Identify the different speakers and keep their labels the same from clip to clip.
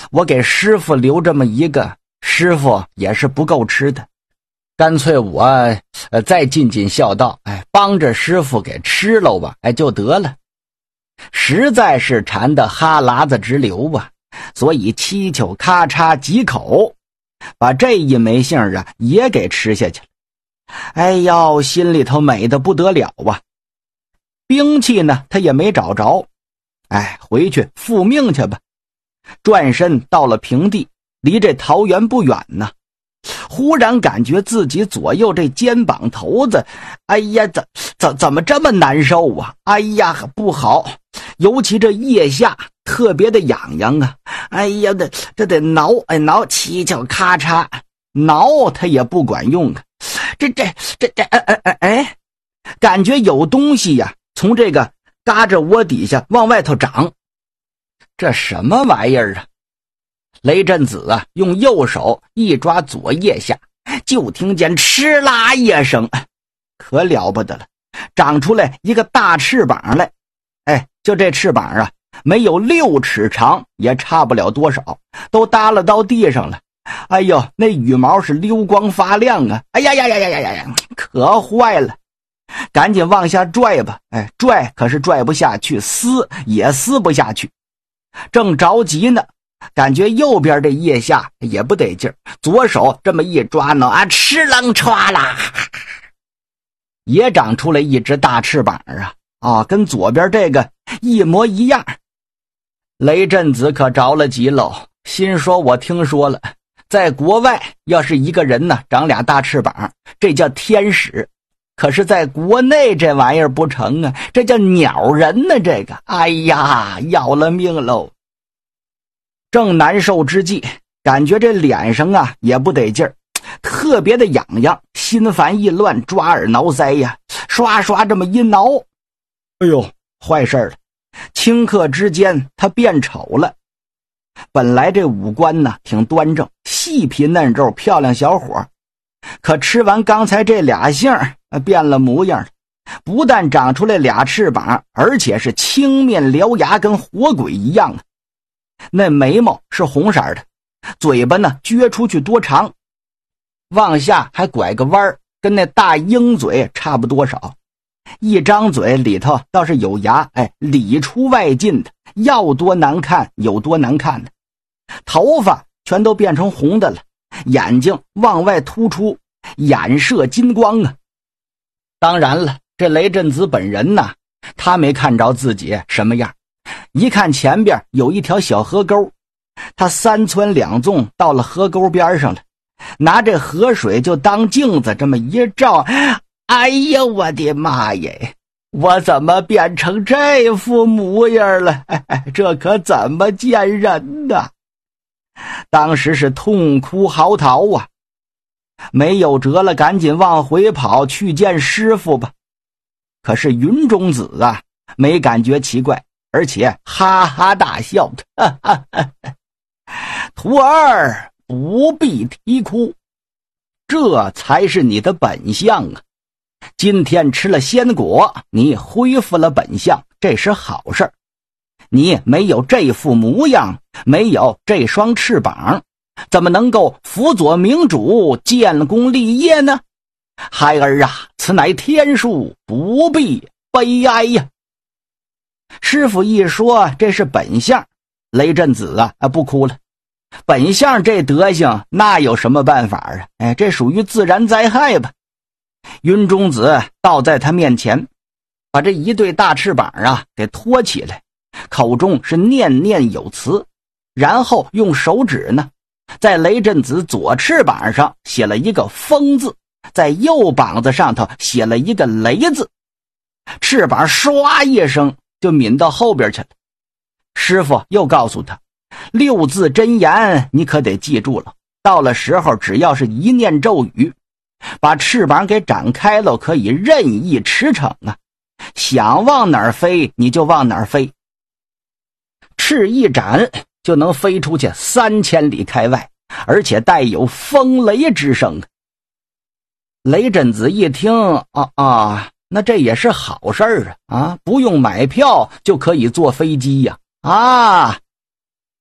Speaker 1: 我给师傅留这么一个，师傅也是不够吃的，干脆我再尽尽孝道，帮着师傅给吃了吧，就得了。实在是馋得哈喇子直流啊，所以七巧咔嚓几口，把这一枚杏啊也给吃下去了。哎呦，心里头美得不得了啊！兵器呢，他也没找着，回去复命去吧。转身到了平地，离这桃园不远呢。忽然感觉自己左右这肩膀头子，哎呀，怎么这么难受啊？哎呀，不好，尤其这腋下特别的痒痒啊！哎呀，这得挠，挠七巧咔嚓，挠它也不管用啊！感觉有东西呀，从这个嘎吱窝底下往外头长，这什么玩意儿啊？雷震子啊，用右手一抓左腋下，就听见哧啦一声，可了不得了，长出来一个大翅膀来。就这翅膀啊，没有6尺长，也差不了多少，都耷拉到地上了。哎呦，那羽毛是溜光发亮啊！哎呀，可坏了，赶紧往下拽吧。拽可是拽不下去，撕也撕不下去，正着急呢，感觉右边这腋下也不得劲儿，左手这么一抓呢，哧楞歘啦，也长出来一只大翅膀啊，跟左边这个一模一样。雷震子可着了急喽，心说我听说了，在国外要是一个人呢长俩大翅膀，这叫天使，可是在国内这玩意儿不成啊，这叫鸟人呢，这个哎呀，要了命喽。正难受之际，感觉这脸上啊也不得劲儿，特别的痒痒，心烦意乱，抓耳挠腮呀，刷刷这么一挠，哎呦，坏事了，顷刻之间他变丑了。本来这五官呢挺端正，细皮嫩肉，漂亮小伙，可吃完刚才这俩杏变了模样了，不但长出来俩翅膀，而且是青面獠牙，跟活鬼一样啊。那眉毛是红色的，嘴巴呢撅出去多长，往下还拐个弯，跟那大鹰嘴差不多少，一张嘴里头倒是有牙，里出外进的，要多难看有多难看的。头发全都变成红的了，眼睛往外突出，眼射金光啊。当然了，这雷震子本人呢，他没看着自己什么样，一看前边有一条小河沟，他3窜2纵到了河沟边上了，拿这河水就当镜子这么一照，哎呀，我的妈耶，我怎么变成这副模样了？这可怎么见人呢？当时是痛哭嚎啕啊，没有辙了，赶紧往回跑去见师傅吧。可是云中子啊，没感觉奇怪，而且哈哈大笑的，徒儿不必啼哭，这才是你的本相啊。今天吃了仙果，你恢复了本相，这是好事儿。你没有这副模样，没有这双翅膀，怎么能够辅佐明主建功立业呢？孩儿啊，此乃天数，不必悲哀呀。师傅一说这是本相，雷震子啊不哭了。本相这德行，那有什么办法啊？这属于自然灾害吧。云中子倒在他面前，把这一对大翅膀啊给托起来，口中是念念有词，然后用手指呢，在雷震子左翅膀上写了一个风字，在右膀子上头写了一个雷字，翅膀唰一声就抿到后边去了。师傅又告诉他，6字真言你可得记住了，到了时候只要是一念咒语，把翅膀给展开了，可以任意驰骋啊，想往哪儿飞你就往哪儿飞，翅一展就能飞出去3000里开外，而且带有风雷之声。雷震子一听，那这也是好事儿啊，不用买票就可以坐飞机呀，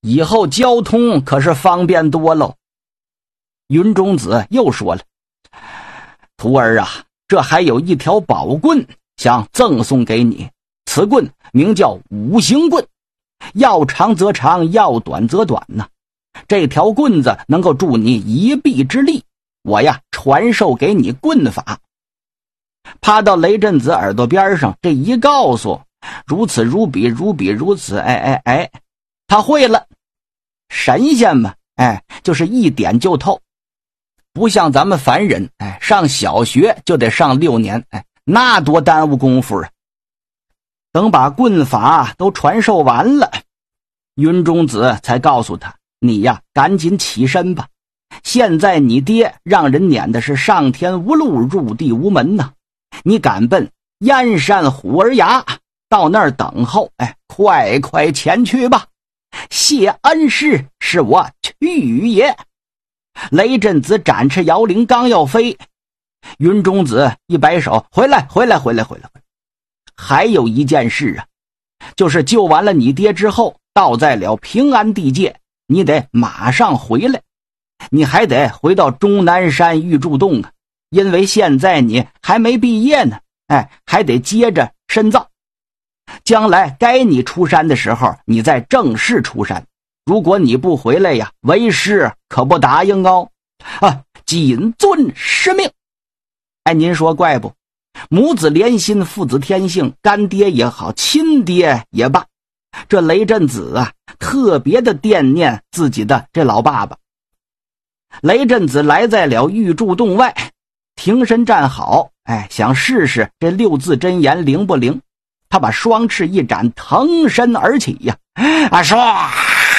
Speaker 1: 以后交通可是方便多喽。云中子又说了，徒儿啊，这还有一条宝棍想赠送给你，此棍名叫五行棍，要长则长，要短则短呢。这条棍子能够助你一臂之力，我呀传授给你棍法。趴到雷震子耳朵边上这一告诉，如此如彼，如彼如此，他会了。神仙嘛，就是一点就透，不像咱们凡人，上小学就得上6年，那多耽误功夫啊。等把棍法都传授完了，云中子才告诉他，你呀赶紧起身吧，现在你爹让人撵的是上天无路，入地无门呐，你赶奔燕山虎儿崖，到那儿等候，快快前去吧，谢恩师，是我去也。雷震子展翅摇铃刚要飞，云中子一摆手，回来。还有一件事啊，就是救完了你爹之后，到在了平安地界，你得马上回来，你还得回到终南山玉柱洞啊，因为现在你还没毕业呢，还得接着深造，将来该你出山的时候，你再正式出山。如果你不回来呀，为师可不答应哦。谨遵师命。您说怪不？母子连心，父子天性，干爹也好，亲爹也罢，这雷震子啊，特别的惦念自己的这老爸爸。雷震子来在了玉柱洞外，停身站好，想试试这6字真言灵不灵。他把双翅一展，腾身而起呀，唰！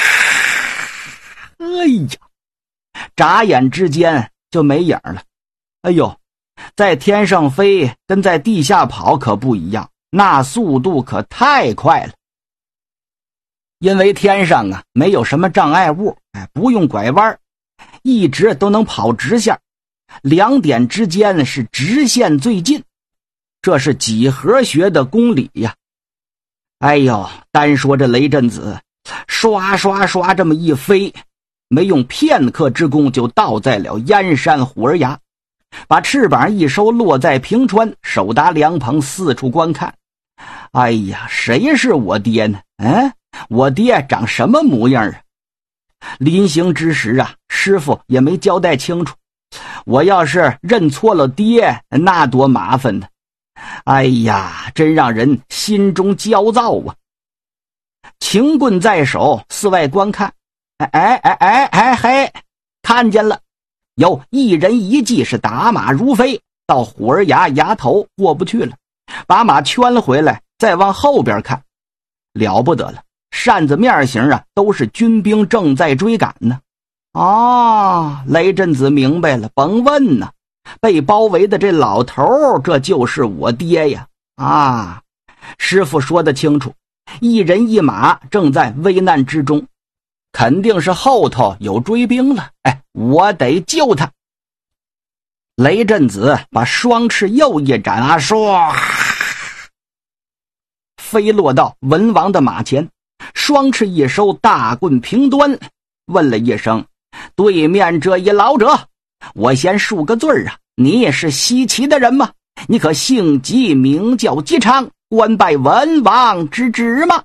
Speaker 1: 眨眼之间就没影了。在天上飞跟在地下跑可不一样，那速度可太快了。因为天上啊没有什么障碍物，不用拐弯，一直都能跑直线，2点之间是直线最近，这是几何学的公理呀。单说这雷震子刷刷刷这么一飞，没用片刻之功就到在了燕山虎儿崖，把翅膀一收，落在平川，手搭凉棚，四处观看。谁是我爹呢？我爹长什么模样啊？临行之时啊，师傅也没交代清楚，我要是认错了爹，那多麻烦呢。真让人心中焦躁啊。擎棍在手，四外观看，看见了，有一人一骑是打马如飞，到虎儿崖崖头过不去了，把马圈回来，再往后边看，了不得了，扇子面型啊，都是军兵正在追赶呢。雷震子明白了，甭问呢，被包围的这老头，这就是我爹呀。师傅说得清楚，一人一马正在危难之中，肯定是后头有追兵了，我得救他。雷震子把双翅又一展，唰，飞落到文王的马前，双翅一收，大棍平端，问了一声，对面这一老者，我先数个字啊，你是西岐的人吗？你可姓吉，名叫姬昌，官拜文王之职吗？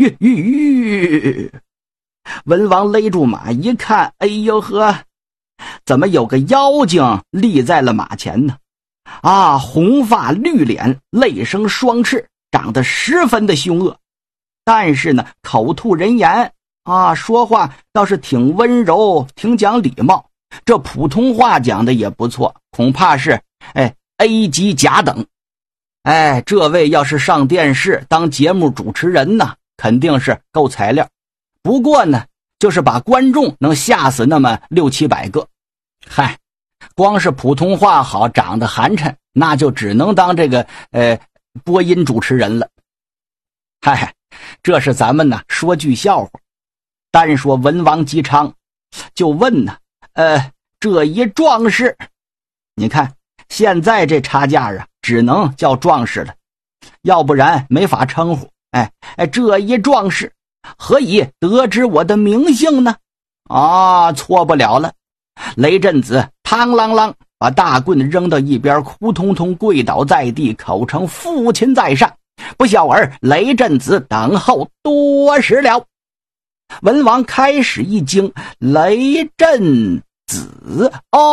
Speaker 1: 文王勒住马一看，怎么有个妖精立在了马前呢？红发绿脸，泪生双翅，长得十分的凶恶，但是呢口吐人言，说话倒是挺温柔，挺讲礼貌，这普通话讲的也不错，恐怕是A 级甲等。这位要是上电视当节目主持人呢，肯定是够材料。不过呢，就是把观众能吓死那么600-700个。光是普通话好，长得寒碜，那就只能当这个播音主持人了。这是咱们呢说句笑话。单说文王姬昌，就问呢，这一壮士，你看现在这差价啊，只能叫壮士了，要不然没法称呼。这一壮士何以得知我的名姓呢？错不了了。雷震子嘡啷啷把大棍扔到一边，哭通通跪倒在地，口称父亲在上，不孝儿雷震子等候多时了。文王开始一惊，雷震子，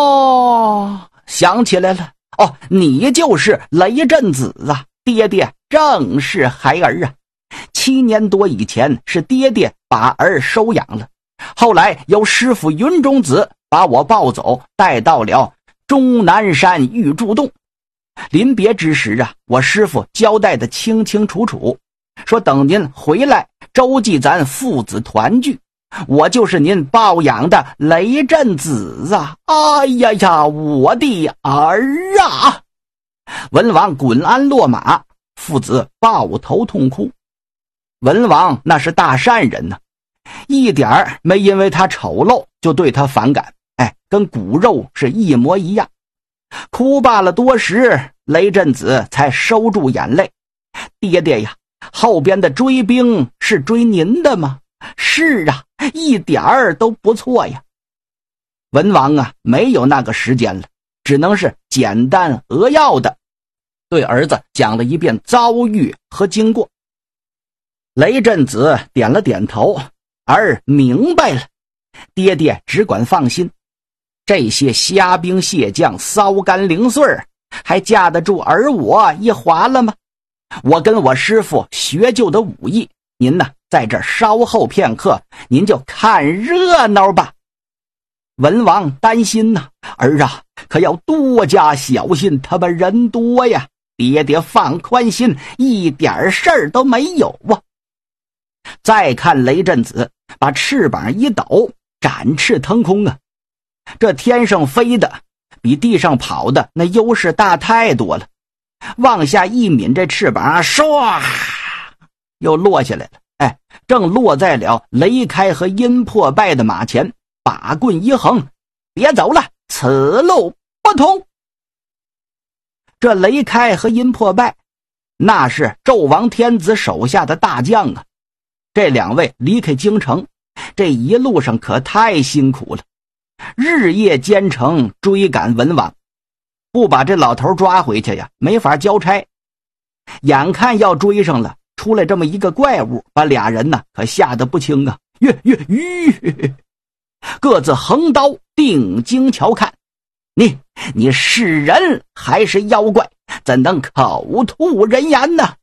Speaker 1: 想起来了，你就是雷震子啊，爹爹正是孩儿啊。7年多以前是爹爹把儿收养了，后来由师傅云中子把我抱走，带到了终南山玉柱洞。临别之时啊，我师傅交代的清清楚楚，说等您回来周济咱父子团聚，我就是您抱养的雷震子啊！哎呀呀，我的儿啊！文王滚鞍落马，父子抱头痛哭。文王那是大善人呢，一点儿没因为他丑陋就对他反感，跟骨肉是一模一样。哭罢了多时，雷震子才收住眼泪。爹爹呀，后边的追兵是追您的吗？是啊，一点儿都不错呀。文王啊，没有那个时间了，只能是简单扼要的对儿子讲了一遍遭遇和经过。雷震子点了点头，儿明白了，爹爹只管放心，这些虾兵蟹将骚干零碎还架得住儿我一划了吗？我跟我师傅学就的武艺，您呢在这稍后片刻，您就看热闹吧。文王担心呐，儿啊，可要多加小心，他们人多呀。爹爹放宽心，一点事儿都没有啊。再看雷震子把翅膀一抖，展翅腾空啊，这天上飞的比地上跑的那优势大太多了。往下一抿这翅膀唰又落下来了，正落在了雷开和殷破败的马前，把棍一横，别走了，此路不通。这雷开和殷破败那是纣王天子手下的大将啊，这两位离开京城，这一路上可太辛苦了，日夜兼程追赶文王，不把这老头抓回去呀，没法交差。眼看要追上了，出来这么一个怪物，把俩人呢可吓得不轻啊，各自横刀定睛瞧看，你是人还是妖怪？怎能口吐人言呢？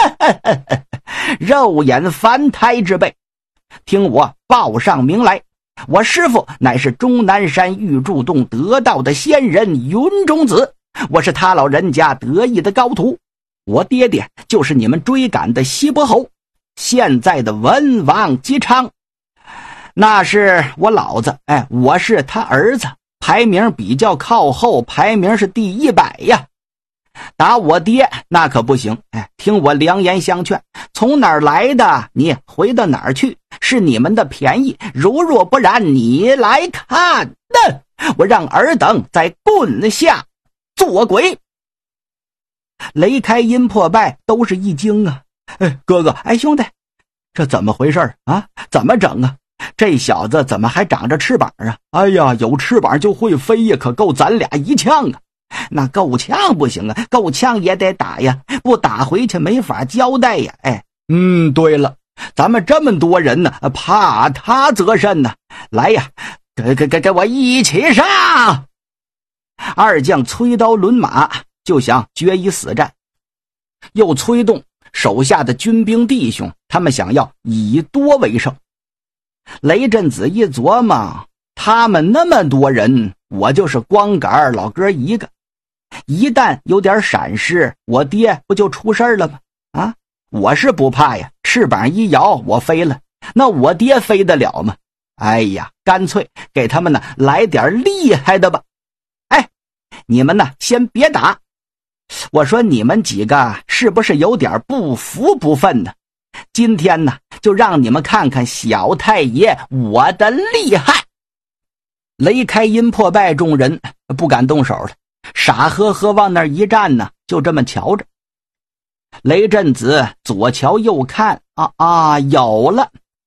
Speaker 1: 肉眼凡胎之辈，听我报上名来，我师父乃是终南山玉柱洞得道的仙人云中子，我是他老人家得意的高徒，我爹爹就是你们追赶的西伯侯，现在的文王姬昌，那是我老子，我是他儿子，排名比较靠后，排名是第100呀。打我爹那可不行，听我良言相劝，从哪儿来的你回到哪儿去，是你们的便宜，如若不然你来看，我让尔等在棍下做鬼。雷开殷破败都是一惊啊，哥哥，兄弟，这怎么回事啊？怎么整啊？这小子怎么还长着翅膀啊？哎呀，有翅膀就会飞呀，可够咱俩一呛啊。那够呛不行啊，够呛也得打呀，不打回去没法交代呀。对了，咱们这么多人呢，怕他则甚呢。来呀，给我一起上！二将催刀抡马，就想决一死战，又催动手下的军兵弟兄，他们想要以多为胜。雷震子一琢磨，他们那么多人，我就是光杆老哥一个，一旦有点闪失，我爹不就出事了吗？我是不怕呀，翅膀一摇我飞了，那我爹飞得了吗？干脆给他们呢来点厉害的吧。你们呢先别打，我说你们几个是不是有点不服不忿呢？今天呢就让你们看看小太爷我的厉害。雷开殷破败众人不敢动手了，傻呵呵往那儿一站呢，就这么瞧着。雷震子左瞧右看，有了，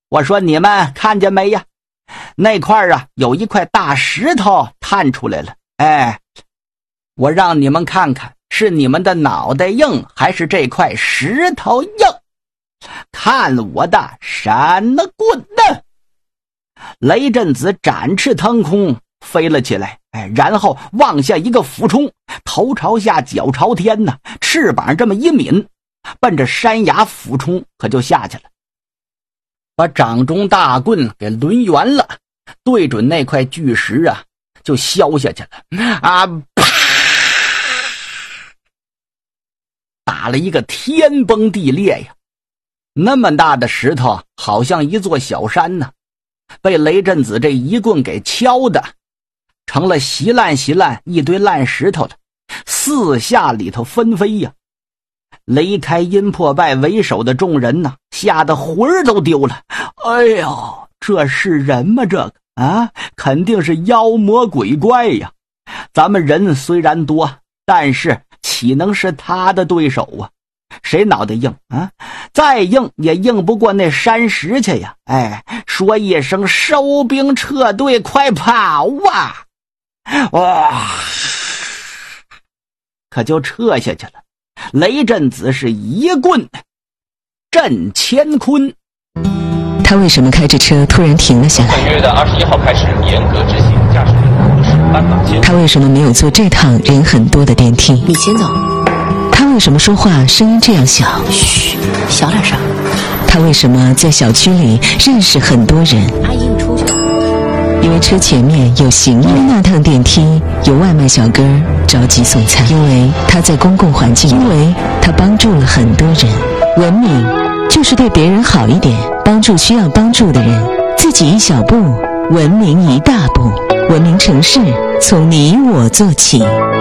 Speaker 1: 我说你们看见没呀？那块啊有一块大石头探出来了。哎，我让你们看看是你们的脑袋硬还是这块石头硬，看我的闪了棍的！雷震子展翅腾空飞了起来，然后往下一个俯冲，头朝下脚朝天呢，翅膀这么一抿，奔着山崖俯冲可就下去了，把掌中大棍给抡圆了，对准那块巨石啊就削下去了啊！啪！打了一个天崩地裂呀！那么大的石头好像一座小山呢，被雷震子这一棍给敲的成了稀烂一堆烂石头了，四下里头纷飞呀！雷开阴破败为首的众人呢，吓得魂儿都丢了。哎呦，这是人吗？这个啊，肯定是妖魔鬼怪呀！咱们人虽然多，但是岂能是他的对手啊？谁脑袋硬啊？再硬也硬不过那山石去呀！说一声收兵撤退，快跑啊！哇！可就撤下去了。雷震子是一棍震乾坤。
Speaker 2: 他为什么开着车突然停了下来？
Speaker 3: 本月的21号开始严格执行驾驶员控制斑马线。
Speaker 2: 他为什么没有坐这趟人很多的电梯？
Speaker 4: 你先走。
Speaker 2: 他为什么说话声音这样小？
Speaker 4: 嘘，小点声。
Speaker 2: 他为什么在小区里认识很多人？
Speaker 4: 阿姨，你出去了。
Speaker 2: 因为车前面有行人，因为那趟电梯有外卖小哥着急送餐，因为他在公共环境，因为他帮助了很多人。文明就是对别人好一点，帮助需要帮助的人，自己一小步，文明一大步。文明城市从你我做起。